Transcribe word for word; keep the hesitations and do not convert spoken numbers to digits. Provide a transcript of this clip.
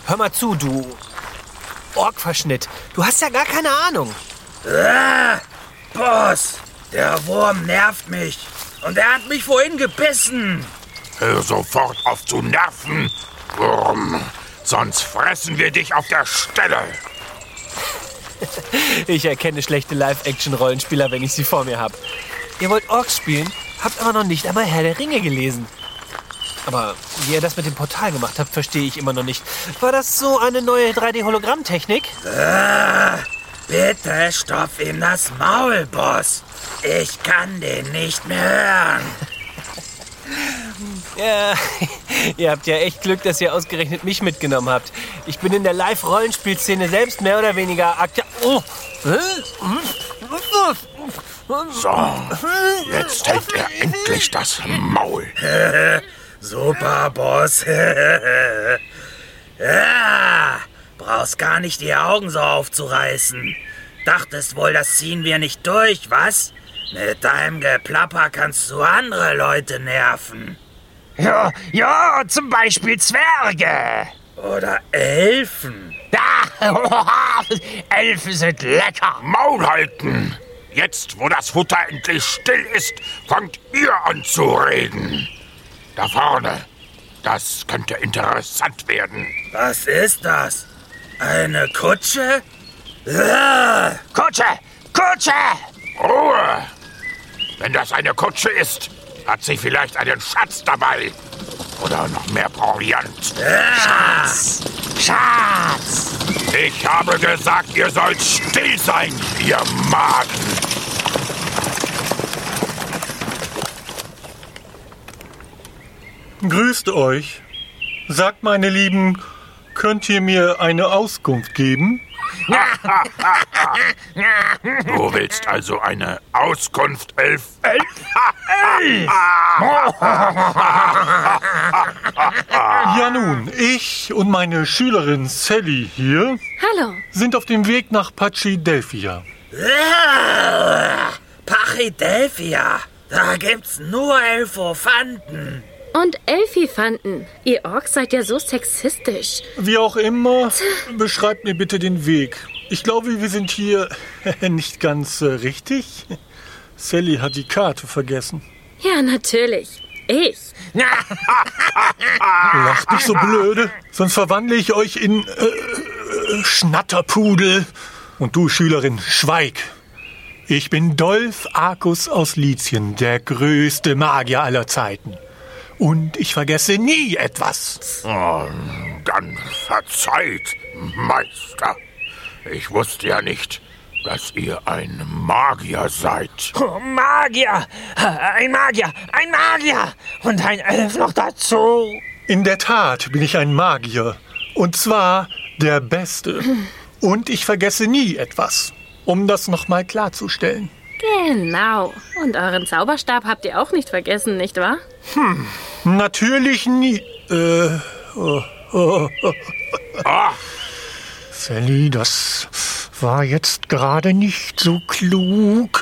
hör mal zu, du Orkverschnitt. Du hast ja gar keine Ahnung. Ah, Boss, der Wurm nervt mich. Und er hat mich vorhin gebissen. Hör sofort auf zu nerven, Wurm. Sonst fressen wir dich auf der Stelle. Ich erkenne schlechte Live-Action-Rollenspieler, wenn ich sie vor mir habe. Ihr wollt Orks spielen, habt aber noch nicht einmal Herr der Ringe gelesen. Aber wie ihr das mit dem Portal gemacht habt, verstehe ich immer noch nicht. War das so eine neue drei D-Hologramm-Technik? Ah, bitte stopf ihm das Maul, Boss. Ich kann den nicht mehr hören. Ja, ihr habt ja echt Glück, dass ihr ausgerechnet mich mitgenommen habt. Ich bin in der Live-Rollenspielszene selbst mehr oder weniger aktiv. Oh. So, jetzt hält er endlich das Maul. Super, Boss. Ja, brauchst gar nicht die Augen so aufzureißen. Dachtest wohl, das ziehen wir nicht durch, was? Mit deinem Geplapper kannst du andere Leute nerven. Ja, ja, zum Beispiel Zwerge. Oder Elfen. Ja, Elfen sind lecker. Maul halten! Jetzt, wo das Futter endlich still ist, fangt ihr an zu reden. Da vorne, das könnte interessant werden. Was ist das? Eine Kutsche? Ah! Kutsche, Kutsche! Ruhe! Wenn das eine Kutsche ist, hat sie vielleicht einen Schatz dabei. Oder noch mehr Proviant. Schatz, Schatz! Ich habe gesagt, ihr sollt still sein, ihr Magen. Grüßt euch. Sagt, meine Lieben, könnt ihr mir eine Auskunft geben? Du willst also eine Auskunft, Elf? Elf? Elf! Ja nun, ich und meine Schülerin Sally hier Hallo. sind auf dem Weg nach Pachydelphia. Ah! Pachydelphia. Da gibt's nur Elfophanten. Und Elfifanten. Ihr Orks seid ja so sexistisch. Wie auch immer, beschreibt mir bitte den Weg. Ich glaube, wir sind hier nicht ganz äh, richtig. Sally hat die Karte vergessen. Ja, natürlich. Ich. Lacht nicht so blöde, sonst verwandle ich euch in äh, Schnatterpudel. Und du, Schülerin, schweig. Ich bin Dolph Arcus aus Lycien, der größte Magier aller Zeiten. Und ich vergesse nie etwas. Oh, dann verzeiht, Meister. Ich wusste ja nicht, dass ihr ein Magier seid. Oh, Magier! Ein Magier! Ein Magier! Und ein Elf noch dazu! In der Tat bin ich ein Magier. Und zwar der Beste. Und ich vergesse nie etwas. Um das nochmal klarzustellen. Genau. Und euren Zauberstab habt ihr auch nicht vergessen, nicht wahr? Hm, natürlich nie. Äh, oh, oh, oh. Ah. Sally, das war jetzt gerade nicht so klug.